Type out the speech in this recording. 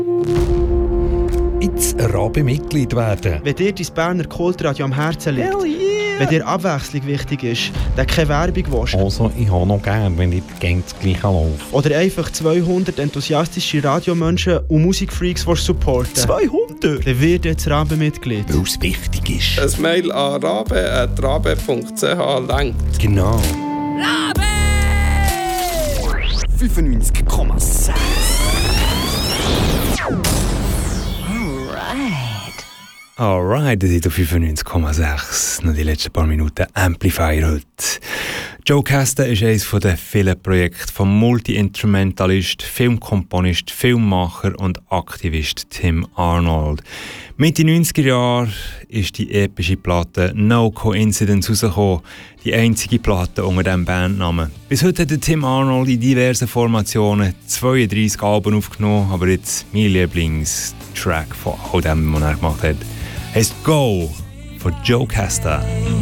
Jetzt Rabe-Mitglied werden. Wenn dir dein Berner Kultradio am Herzen liegt, wenn dir Abwechslung wichtig ist, dann keine Werbung willst. Also, ich habe noch gern, wenn nicht das Gleiche läuft. Oder einfach 200 enthusiastische Radiomenschen und Musikfreaks supporten. 200? Dann wird jetzt Rabe-Mitglied. Weil es wichtig ist. Ein Mail an rabe@rabe.ch langt. Genau. Rabe! 95,6. Alright, das ist auf 95,6. Noch die letzten paar Minuten Amplifier heute. Joe Castor ist eines der vielen Projekte vom Multi-Instrumentalist, Filmkomponist, Filmmacher und Aktivist Tim Arnold. Mitte 90er Jahre ist die epische Platte No Coincidence rausgekommen, die einzige Platte unter diesem Bandnamen. Bis heute hat Tim Arnold in diversen Formationen 32 Alben aufgenommen, aber jetzt mein Lieblingstrack von all dem, was er gemacht hat, heisst Go von Joe Castor.